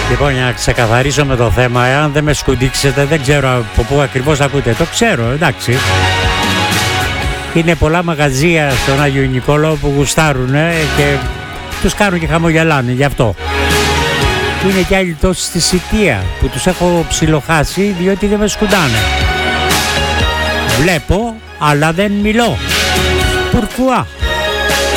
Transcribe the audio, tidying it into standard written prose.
Λοιπόν, για να ξεκαθαρίσω με το θέμα, εάν δεν με σκουντίξετε, δεν ξέρω από πού ακριβώς ακούτε. Το ξέρω, εντάξει. Είναι πολλά μαγαζία στον Άγιο Νικόλαο που γουστάρουν και τους κάνουν και χαμογελάνε γι' αυτό. Είναι και άλλοι τόσοι στη Σιτία που τους έχω ψιλοχάσει διότι δεν με σκουντάνε. Βλέπω, αλλά δεν μιλώ. Pourquoi?